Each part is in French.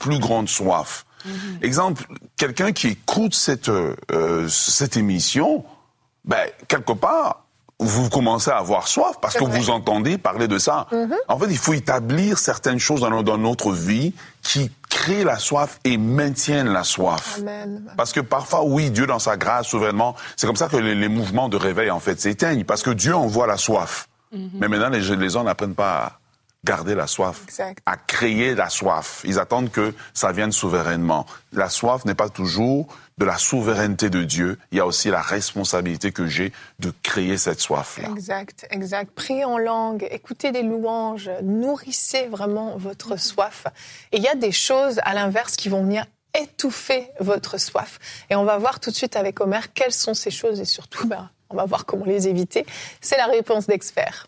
plus grande soif. Exemple, quelqu'un qui écoute cette émission, quelque part, vous commencez à avoir soif parce que vous entendez parler de ça. En fait, il faut établir certaines choses dans notre vie qui créent la soif et maintiennent la soif. Amen. Parce que parfois, oui, Dieu, dans sa grâce, souverainement, c'est comme ça que les mouvements de réveil, en fait, s'éteignent. Parce que Dieu envoie la soif. Mais maintenant, les gens n'apprennent pas à garder la soif, à créer la soif. Ils attendent que ça vienne souverainement. La soif n'est pas toujours de la souveraineté de Dieu. Il y a aussi la responsabilité que j'ai de créer cette soif-là. Exact. Priez en langue, écoutez des louanges, nourrissez vraiment votre soif. Et il y a des choses, à l'inverse, qui vont venir étouffer votre soif. Et on va voir tout de suite avec Omer quelles sont ces choses et surtout, on va voir comment les éviter. C'est la réponse d'experts.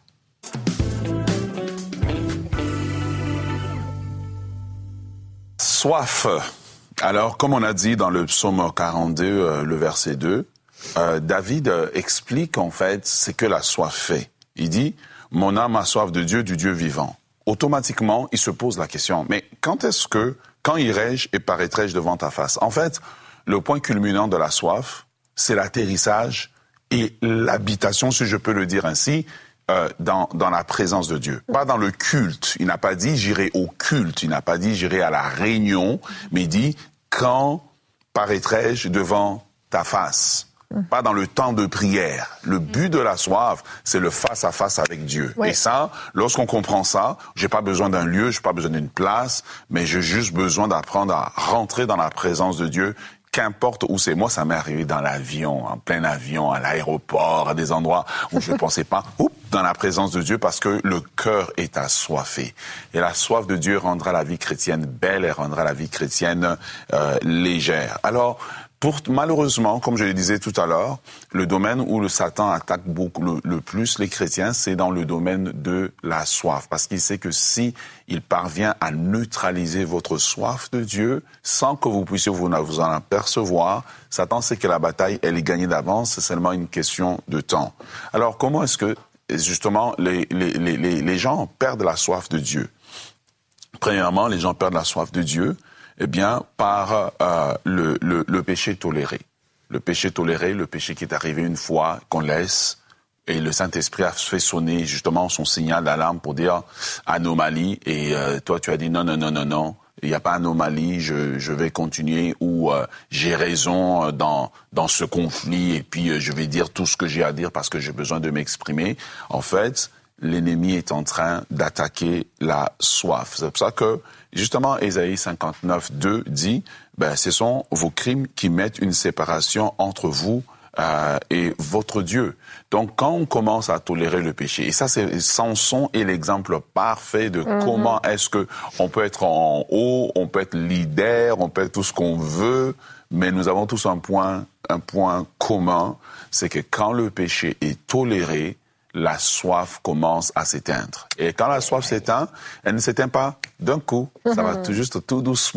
Soif. Alors, comme on a dit dans le psaume 42, le verset 2, David explique en fait ce que la soif fait. Il dit « Mon âme a soif de Dieu, du Dieu vivant ». Automatiquement, il se pose la question « Mais quand irai-je et paraîtrai-je devant ta face ?» En fait, le point culminant de la soif, c'est l'atterrissage et l'habitation, si je peux le dire ainsi, dans la présence de Dieu. Pas dans le culte. Il n'a pas dit « j'irai au culte », il n'a pas dit « j'irai à la réunion », mais il dit « quand paraîtrai-je devant ta face ?» Pas dans le temps de prière. Le but de la soif, c'est le face-à-face avec Dieu. Oui. Et ça, lorsqu'on comprend ça, j'ai pas besoin d'un lieu, j'ai pas besoin d'une place, mais j'ai juste besoin d'apprendre à rentrer dans la présence de Dieu, qu'importe où c'est. Moi, ça m'est arrivé dans l'avion, en plein avion, à l'aéroport, à des endroits où je ne pensais pas, dans la présence de Dieu, parce que le cœur est assoiffé. Et la soif de Dieu rendra la vie chrétienne belle et rendra la vie chrétienne légère. Alors, malheureusement, comme je le disais tout à l'heure, le domaine où le Satan attaque beaucoup le plus les chrétiens, c'est dans le domaine de la soif. Parce qu'il sait que si il parvient à neutraliser votre soif de Dieu, sans que vous puissiez vous en apercevoir, Satan sait que la bataille, elle est gagnée d'avance, c'est seulement une question de temps. Alors, comment est-ce que, justement, les gens perdent la soif de Dieu? Premièrement, les gens perdent la soif de Dieu, par le péché toléré. Le péché toléré, le péché qui est arrivé une fois, qu'on laisse, et le Saint-Esprit a fait sonner justement son signal d'alarme pour dire anomalie, et toi tu as dit non, il n'y a pas anomalie, je vais continuer, ou j'ai raison dans ce conflit, et puis je vais dire tout ce que j'ai à dire parce que j'ai besoin de m'exprimer. En fait, l'ennemi est en train d'attaquer la soif. C'est pour ça que, justement, Ésaïe 59, 2 dit, ce sont vos crimes qui mettent une séparation entre vous et votre Dieu. Donc, quand on commence à tolérer le péché, et ça, Samson est l'exemple parfait de comment est-ce que on peut être en haut, on peut être leader, on peut être tout ce qu'on veut, mais nous avons tous un point commun, c'est que quand le péché est toléré, la soif commence à s'éteindre. Et quand la soif s'éteint, elle ne s'éteint pas d'un coup. Ça va tout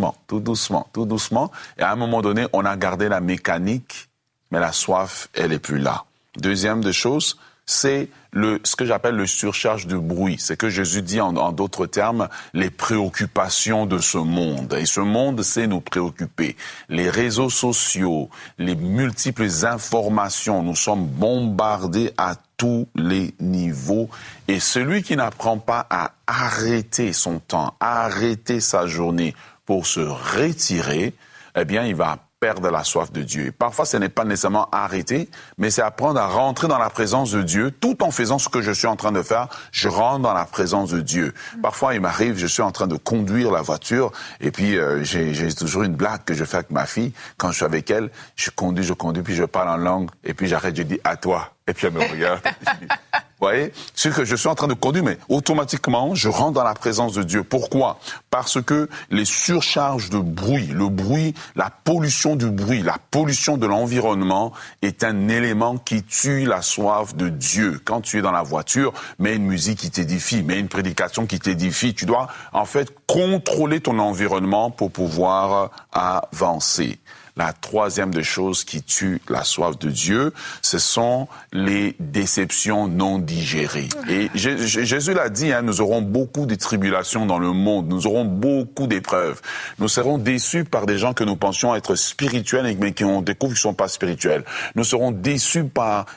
doucement. Et à un moment donné, on a gardé la mécanique, mais la soif, elle est plus là. Deuxième des choses, c'est ce que j'appelle le surcharge de bruit. C'est que Jésus dit en d'autres termes, les préoccupations de ce monde. Et ce monde sait nous préoccuper. Les réseaux sociaux, les multiples informations, nous sommes bombardés à tous les niveaux. Et celui qui n'apprend pas à arrêter son temps, à arrêter sa journée pour se retirer, il va perdre la soif de Dieu. Et parfois, ce n'est pas nécessairement arrêter, mais c'est apprendre à rentrer dans la présence de Dieu. Tout en faisant ce que je suis en train de faire, je rentre dans la présence de Dieu. Parfois, il m'arrive, je suis en train de conduire la voiture, et puis j'ai toujours une blague que je fais avec ma fille. Quand je suis avec elle, je conduis, puis je parle en langue, et puis j'arrête, je dis « à toi ». Et puis elle me regarde. Vous voyez, c'est que je suis en train de conduire, mais automatiquement, je rentre dans la présence de Dieu. Pourquoi? Parce que les surcharges de bruit, le bruit, la pollution du bruit, la pollution de l'environnement est un élément qui tue la soif de Dieu. Quand tu es dans la voiture, mets une musique qui t'édifie, mets une prédication qui t'édifie. Tu dois, en fait, contrôler ton environnement pour pouvoir avancer. La troisième des choses qui tue la soif de Dieu, ce sont les déceptions non digérées. Et Jésus l'a dit, hein, nous aurons beaucoup de tribulations dans le monde, nous aurons beaucoup d'épreuves. Nous serons déçus par des gens que nous pensions être spirituels, mais qui on découvre qu'ils ne sont pas spirituels. Nous serons déçus par,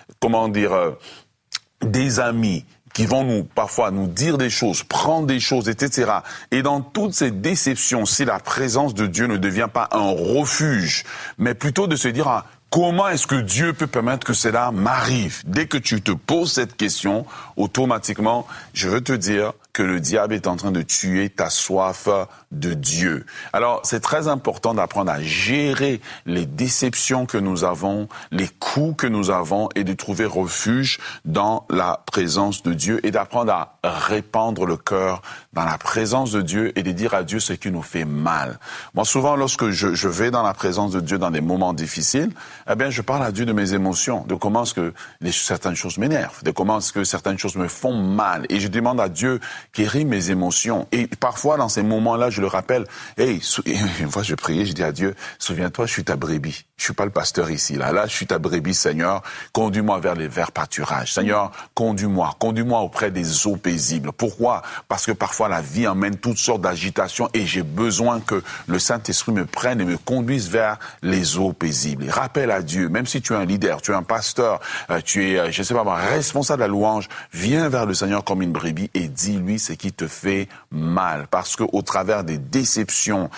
des amis qui vont parfois nous dire des choses, prendre des choses, etc. Et dans toutes ces déceptions, si la présence de Dieu ne devient pas un refuge, mais plutôt de se dire, comment est-ce que Dieu peut permettre que cela m'arrive? Dès que tu te poses cette question, automatiquement, je veux te dire que le diable est en train de tuer ta soif de Dieu. Alors, c'est très important d'apprendre à gérer les déceptions que nous avons, les coups que nous avons et de trouver refuge dans la présence de Dieu et d'apprendre à répandre le cœur dans la présence de Dieu et de dire à Dieu ce qui nous fait mal. Moi, souvent, lorsque je vais dans la présence de Dieu dans des moments difficiles, eh bien, je parle à Dieu de mes émotions, de comment est-ce que certaines choses m'énervent, de comment est-ce que certaines choses me font mal. Et je demande à Dieu guérir mes émotions. Et parfois, dans ces moments-là, je le rappelle, hey, une fois je priais, je dis à Dieu, souviens-toi, je suis ta brebis. Je suis pas le pasteur ici, là, je suis ta brebis, Seigneur. Conduis-moi vers les verts pâturages. Seigneur, conduis-moi auprès des eaux paisibles. Pourquoi? Parce que parfois la vie emmène toutes sortes d'agitations et j'ai besoin que le Saint-Esprit me prenne et me conduise vers les eaux paisibles. Et rappelle à Dieu, même si tu es un leader, tu es un pasteur, tu es, je sais pas moi, responsable de la louange, viens vers le Seigneur comme une brebis et dis-lui ce qui te fait mal. Parce que au travers des déceptions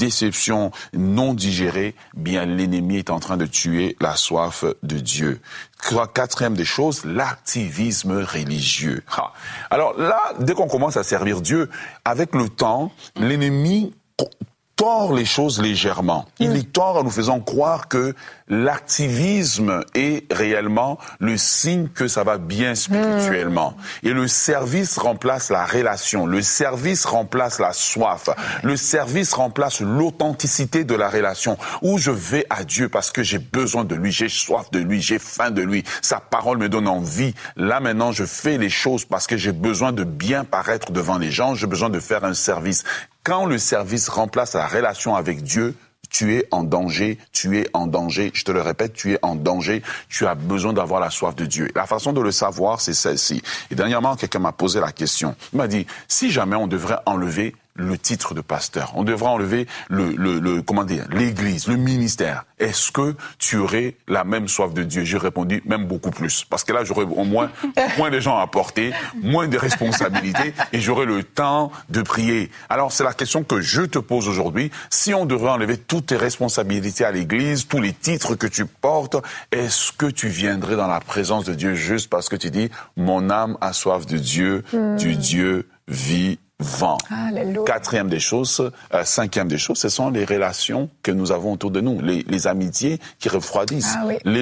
non digérées, bien l'ennemi est en train de tuer la soif de Dieu. Quatrième des choses, l'activisme religieux. Alors là, dès qu'on commence à servir Dieu, avec le temps, l'ennemi tord les choses légèrement. Il les tord en nous faisant croire que l'activisme est réellement le signe que ça va bien spirituellement. Et le service remplace la relation. Le service remplace la soif. Le service remplace l'authenticité de la relation. Où je vais à Dieu parce que j'ai besoin de lui, j'ai soif de lui, j'ai faim de lui. Sa parole me donne envie. Là maintenant, je fais les choses parce que j'ai besoin de bien paraître devant les gens. J'ai besoin de faire un service. Quand le service remplace la relation avec Dieu, tu es en danger, je te le répète, tu es en danger, tu as besoin d'avoir la soif de Dieu. La façon de le savoir, c'est celle-ci. Et dernièrement, quelqu'un m'a posé la question. Il m'a dit, si jamais on devrait enlever le titre de pasteur, on devrait enlever l'église, le ministère, est-ce que tu aurais la même soif de Dieu? J'ai répondu, même beaucoup plus. Parce que là, j'aurais au moins de gens à porter, moins de responsabilités et j'aurais le temps de prier. Alors, c'est la question que je te pose aujourd'hui. Si on devrait enlever toutes tes responsabilités à l'église, tous les titres que tu portes, est-ce que tu viendrais dans la présence de Dieu juste parce que tu dis, mon âme a soif de Dieu, du Dieu vivant? Alléluia. Cinquième des choses, ce sont les relations que nous avons autour de nous, les amitiés qui refroidissent.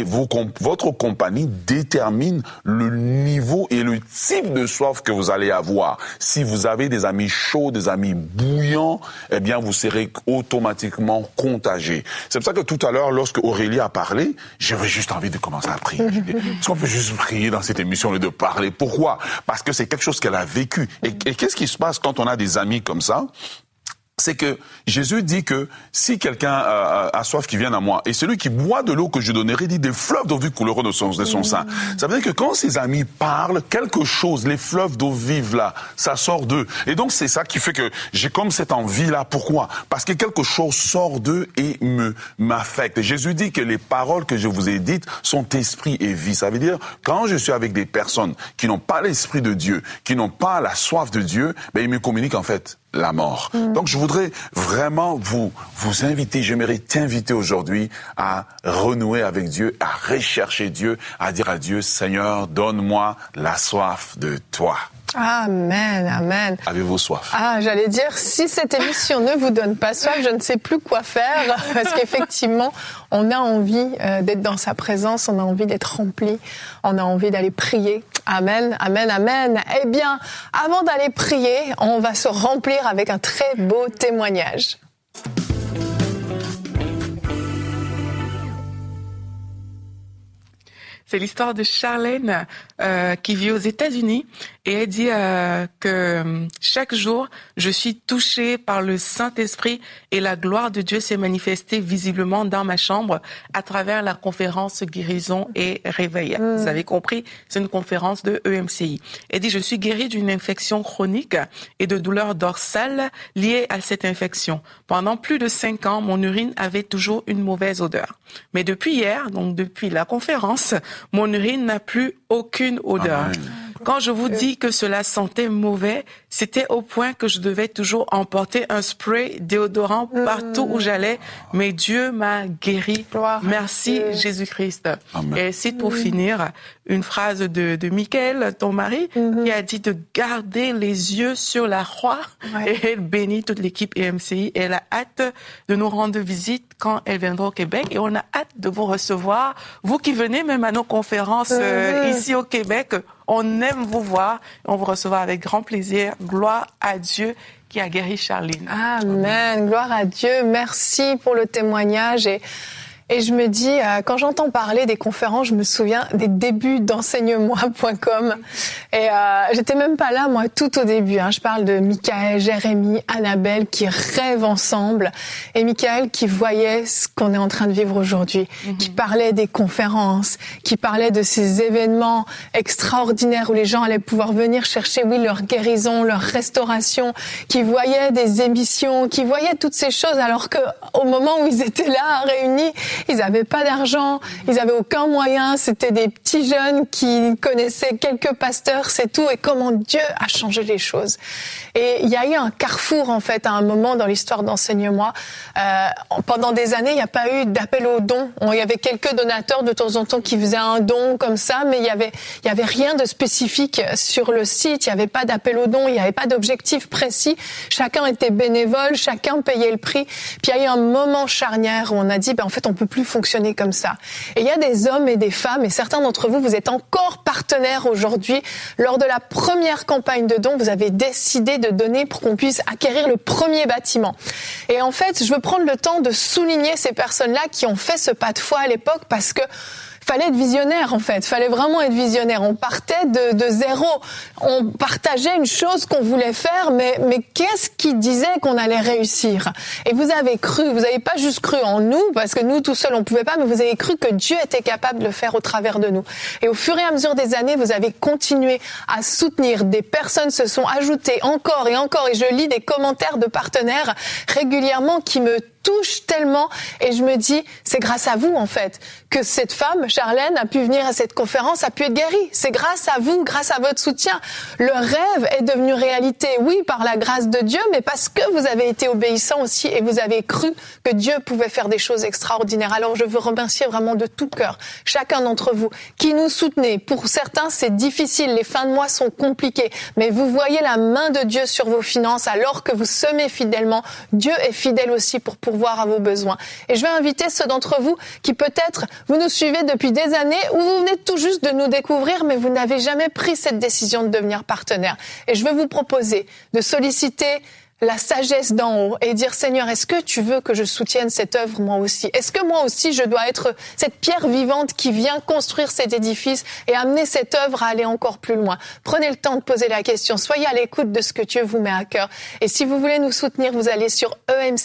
Votre compagnie détermine le niveau et le type de soif que vous allez avoir. Si vous avez des amis chauds, des amis bouillants, eh bien, vous serez automatiquement contagié. C'est pour ça que tout à l'heure, lorsque Aurélie a parlé, j'avais juste envie de commencer à prier. Est-ce qu'on peut juste prier dans cette émission et de parler? Pourquoi? Parce que c'est quelque chose qu'elle a vécu. Et qu'est-ce qui se passe quand on a des amis comme ça? C'est que Jésus dit que si quelqu'un a soif, qui vienne à moi, et celui qui boit de l'eau que je donnerai, dit des fleuves d'eau vive couleront de son sein. Ça veut dire que quand ses amis parlent, quelque chose, les fleuves d'eau vive là, ça sort d'eux. Et donc c'est ça qui fait que j'ai comme cette envie-là. Pourquoi? Parce que quelque chose sort d'eux et m'affecte. Jésus dit que les paroles que je vous ai dites sont esprit et vie. Ça veut dire, quand je suis avec des personnes qui n'ont pas l'esprit de Dieu, qui n'ont pas la soif de Dieu, ben ils me communiquent en fait la mort. Donc je voudrais vraiment vous inviter, j'aimerais t'inviter aujourd'hui à renouer avec Dieu, à rechercher Dieu, à dire à Dieu, Seigneur, donne-moi la soif de toi. Amen, amen. Avez-vous soif? J'allais dire, si cette émission ne vous donne pas soif, je ne sais plus quoi faire, parce qu'effectivement, on a envie d'être dans sa présence, on a envie d'être rempli, on a envie d'aller prier. Amen, amen, amen. Eh bien, avant d'aller prier, on va se remplir avec un très beau témoignage. C'est l'histoire de Charlène qui vit aux États-Unis et elle dit que chaque jour, je suis touchée par le Saint-Esprit et la gloire de Dieu s'est manifestée visiblement dans ma chambre à travers la conférence Guérison et Réveil. Vous avez compris, c'est une conférence de EMCI. Elle dit, je suis guérie d'une infection chronique et de douleurs dorsales liées à cette infection. Pendant plus de 5 ans, mon urine avait toujours une mauvaise odeur. Mais depuis hier, donc depuis la conférence, mon urine n'a plus aucune odeur. Quand je vous dis que cela sentait mauvais, c'était au point que je devais toujours emporter un spray déodorant partout où j'allais. Mais Dieu m'a guéri. Merci Jésus-Christ. Et cite pour finir une phrase de Michael, ton mari, qui a dit de garder les yeux sur la croix. Et elle bénit toute l'équipe EMCI. Elle a hâte de nous rendre visite quand elle viendra au Québec. Et on a hâte de vous recevoir. Vous qui venez même à nos conférences ici au Québec, on aime vous voir. On vous recevra avec grand plaisir. Gloire à Dieu qui a guéri Charline. Amen. Gloire à Dieu. Merci pour le témoignage. Et je me dis, quand j'entends parler des conférences, je me souviens des débuts d'enseigne-moi.com. Et j'étais même pas là, moi, tout au début. Je parle de Michael, Jérémy, Annabelle, qui rêvent ensemble. Et Michael qui voyait ce qu'on est en train de vivre aujourd'hui, qui parlait des conférences, qui parlait de ces événements extraordinaires où les gens allaient pouvoir venir chercher, leur guérison, leur restauration, qui voyaient des émissions, qui voyaient toutes ces choses, alors que au moment où ils étaient là, réunis, ils n'avaient pas d'argent, ils n'avaient aucun moyen, c'était des petits jeunes qui connaissaient quelques pasteurs, c'est tout, et comment Dieu a changé les choses. Et il y a eu un carrefour, en fait, à un moment dans l'histoire d'Enseigne-moi. Pendant des années, il n'y a pas eu d'appel aux dons. Il y avait quelques donateurs de temps en temps qui faisaient un don comme ça, mais il y avait rien de spécifique sur le site, il n'y avait pas d'appel aux dons, il n'y avait pas d'objectif précis. Chacun était bénévole, chacun payait le prix. Puis il y a eu un moment charnière où on a dit, en fait, on peut plus fonctionner comme ça. Et il y a des hommes et des femmes, et certains d'entre vous, vous êtes encore partenaires aujourd'hui. Lors de la première campagne de dons, vous avez décidé de donner pour qu'on puisse acquérir le premier bâtiment. Et en fait, je veux prendre le temps de souligner ces personnes-là qui ont fait ce pas de foi à l'époque, parce que fallait être visionnaire, en fait. Fallait vraiment être visionnaire. On partait de zéro. On partageait une chose qu'on voulait faire, mais qu'est-ce qui disait qu'on allait réussir? Et vous avez cru. Vous n'avez pas juste cru en nous, parce que nous, tout seuls, on pouvait pas, mais vous avez cru que Dieu était capable de le faire au travers de nous. Et au fur et à mesure des années, vous avez continué à soutenir. Des personnes se sont ajoutées encore et encore. Et je lis des commentaires de partenaires régulièrement qui me touche tellement, et je me dis, c'est grâce à vous, en fait, que cette femme, Charlène, a pu venir à cette conférence, a pu être guérie. C'est grâce à vous, grâce à votre soutien. Le rêve est devenu réalité, oui, par la grâce de Dieu, mais parce que vous avez été obéissant aussi, et vous avez cru que Dieu pouvait faire des choses extraordinaires. Alors, je veux remercier vraiment de tout cœur chacun d'entre vous qui nous soutenez. Pour certains, c'est difficile, les fins de mois sont compliquées, mais vous voyez la main de Dieu sur vos finances, alors que vous semez fidèlement. Dieu est fidèle aussi pour pourvoir à vos besoins. Et je vais inviter ceux d'entre vous qui peut-être vous nous suivez depuis des années ou vous venez tout juste de nous découvrir, mais vous n'avez jamais pris cette décision de devenir partenaire. Et je veux vous proposer de solliciter la sagesse d'en haut et dire, Seigneur, est-ce que tu veux que je soutienne cette œuvre moi aussi? Est-ce que moi aussi je dois être cette pierre vivante qui vient construire cet édifice et amener cette œuvre à aller encore plus loin? Prenez le temps de poser la question. Soyez à l'écoute de ce que Dieu vous met à cœur. Et si vous voulez nous soutenir, vous allez sur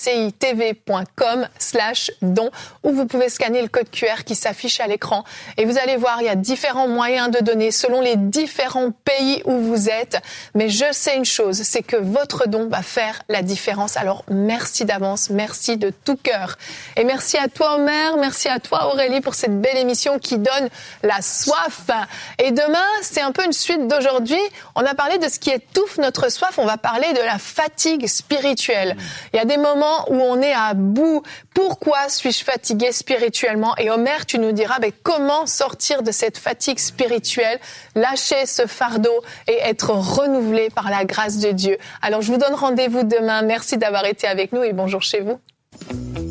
emcitv.com/don où vous pouvez scanner le code QR qui s'affiche à l'écran. Et vous allez voir, il y a différents moyens de donner selon les différents pays où vous êtes. Mais je sais une chose, c'est que votre don va faire la différence. Alors, merci d'avance, merci de tout cœur. Et merci à toi, Omer, merci à toi, Aurélie, pour cette belle émission qui donne la soif. Et demain, c'est un peu une suite d'aujourd'hui. On a parlé de ce qui étouffe notre soif, on va parler de la fatigue spirituelle. Il y a des moments où on est à bout. Pourquoi suis-je fatigué spirituellement? Et Omer, tu nous diras comment sortir de cette fatigue spirituelle, lâcher ce fardeau et être renouvelé par la grâce de Dieu. Alors, je vous donne rendez-vous demain. Merci d'avoir été avec nous et bonjour chez vous.